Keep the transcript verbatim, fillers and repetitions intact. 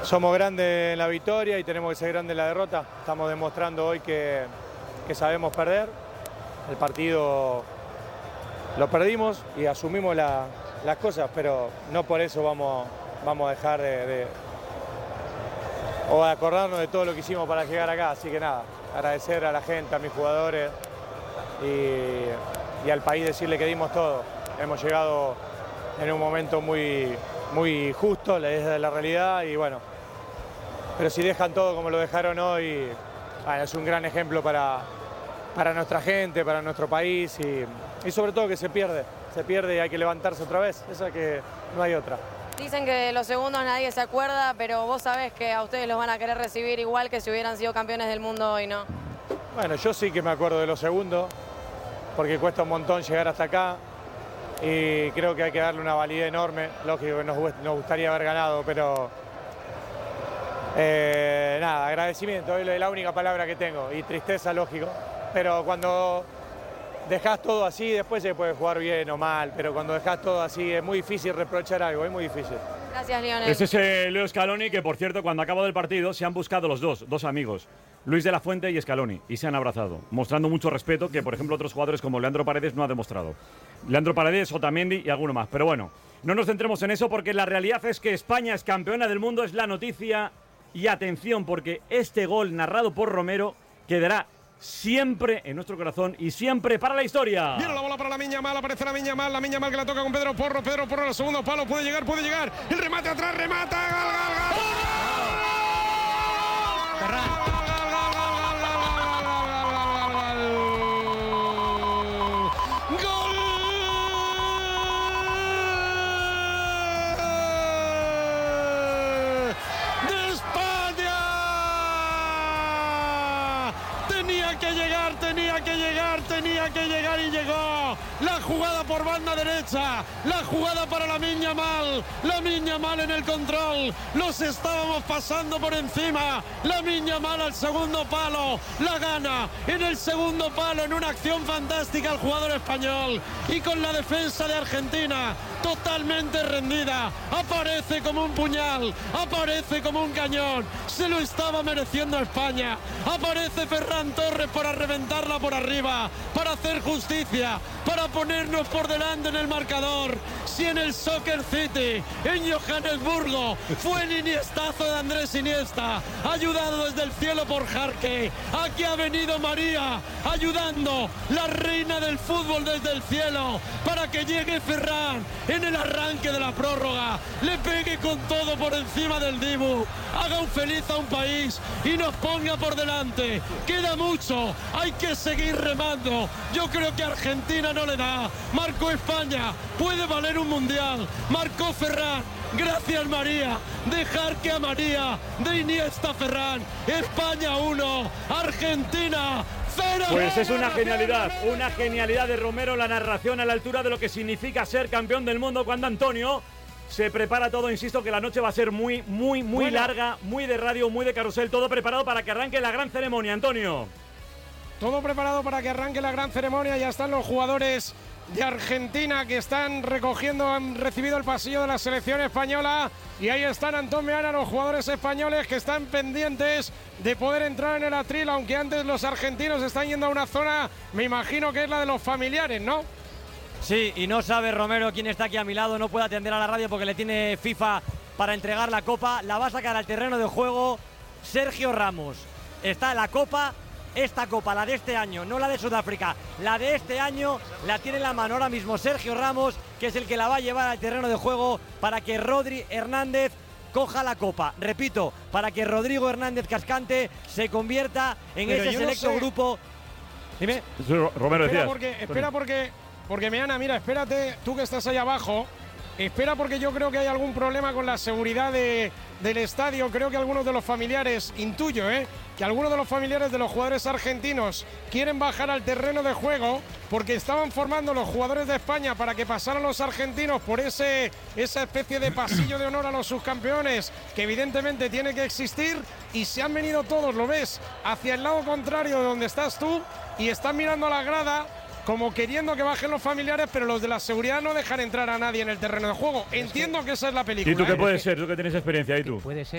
somos grandes en la victoria y tenemos que ser grandes en la derrota. Estamos demostrando hoy que, que sabemos perder. El partido lo perdimos y asumimos la, las cosas, pero no por eso vamos, vamos a dejar de, de o de acordarnos de todo lo que hicimos para llegar acá. Así que nada, agradecer a la gente, a mis jugadores y, y al país, decirle que dimos todo. Hemos llegado en un momento muy, muy justo, desde la realidad, y bueno, pero si dejan todo como lo dejaron hoy, bueno, es un gran ejemplo para, para nuestra gente, para nuestro país y, y sobre todo que se pierde, se pierde y hay que levantarse otra vez, esa que no hay otra. Dicen que los segundos nadie se acuerda, pero vos sabés que a ustedes los van a querer recibir igual que si hubieran sido campeones del mundo hoy, ¿no? Bueno, yo sí que me acuerdo de los segundos, porque cuesta un montón llegar hasta acá y creo que hay que darle una validez enorme. Lógico que nos, nos gustaría haber ganado, pero eh, nada, agradecimiento, es la única palabra que tengo, y tristeza, lógico, pero cuando dejás todo así, después se puede jugar bien o mal, pero cuando dejás todo así es muy difícil reprochar algo, es muy difícil. Gracias, Lionel. Es ese Leo Scaloni que, por cierto, cuando ha acabado el partido se han buscado los dos, dos amigos, Luis de la Fuente y Scaloni, y se han abrazado, mostrando mucho respeto que, por ejemplo, otros jugadores como Leandro Paredes no ha demostrado. Leandro Paredes, Otamendi y alguno más. Pero bueno, no nos centremos en eso porque la realidad es que España es campeona del mundo, es la noticia. Y atención, porque este gol narrado por Romero quedará siempre en nuestro corazón y siempre para la historia. Viene la bola para Lamine Yamal, aparece Lamine Yamal, Lamine Yamal que la toca con Pedro Porro, Pedro Porro al segundo palo, puede llegar, puede llegar, el remate atrás, remata, gal, gal, gal. ¡Gol! Tenía que llegar, tenía que llegar y llegó. La jugada por banda derecha, la jugada para Lamine Yamal, Lamine Yamal en el control, los estábamos pasando por encima. Lamine Yamal al segundo palo, la gana en el segundo palo en una acción fantástica el jugador español y con la defensa de Argentina totalmente rendida, aparece como un puñal, aparece como un cañón, se lo estaba mereciendo España, aparece Ferran Torres para reventarla por arriba, para hacer justicia, para ponernos por delante en el marcador. Si en el Soccer City, en Johannesburgo, fue el iniestazo de Andrés Iniesta, ayudado desde el cielo por Jarque, aquí ha venido María, ayudando, la reina del fútbol desde el cielo, para que llegue Ferran en el arranque de la prórroga, le pegue con todo por encima del Dibu, haga un feliz a un país y nos ponga por delante. Queda mucho, hay que seguir remando. Yo creo que Argentina no le da. Marcó España, puede valer un mundial. Marcó Ferran, gracias María. Dejar que a María, de Iniesta Ferran. España uno, Argentina cero. Pues es una genialidad, una genialidad de Romero, la narración a la altura de lo que significa ser campeón del mundo cuando Antonio se prepara todo. Insisto que la noche va a ser muy, muy, muy bueno, larga, muy de radio, muy de carrusel, todo preparado para que arranque la gran ceremonia, Antonio. Todo preparado para que arranque la gran ceremonia, ya están los jugadores de Argentina que están recogiendo, han recibido el pasillo de la selección española y ahí están Antón Meana, los jugadores españoles que están pendientes de poder entrar en el atril, aunque antes los argentinos están yendo a una zona, me imagino que es la de los familiares, ¿no? Sí, y no sabe Romero quién está aquí a mi lado, no puede atender a la radio porque le tiene FIFA para entregar la copa, la va a sacar al terreno de juego Sergio Ramos. Está la copa, esta copa, la de este año, no la de Sudáfrica, la de este año la tiene en la mano ahora mismo Sergio Ramos, que es el que la va a llevar al terreno de juego para que Rodri Hernández coja la copa. Repito, para que Rodrigo Hernández Cascante se convierta en Pero ese selecto no sé. grupo. Dime. Sí, Romero, espera decías. porque, espera porque, porque Meana, mira, espérate, tú que estás ahí abajo, espera porque yo creo que hay algún problema con la seguridad de, del estadio. Creo que algunos de los familiares, intuyo, ¿eh? que algunos de los familiares de los jugadores argentinos quieren bajar al terreno de juego porque estaban formando los jugadores de España para que pasaran los argentinos por ese, esa especie de pasillo de honor a los subcampeones que evidentemente tiene que existir, y se han venido todos, lo ves, hacia el lado contrario de donde estás tú y están mirando a la grada como queriendo que bajen los familiares, pero los de la seguridad no dejan entrar a nadie en el terreno de juego. Entiendo que esa es la película. ¿Y tú qué ¿eh? puedes ser? Tú que tienes experiencia ahí tú. Puede ser.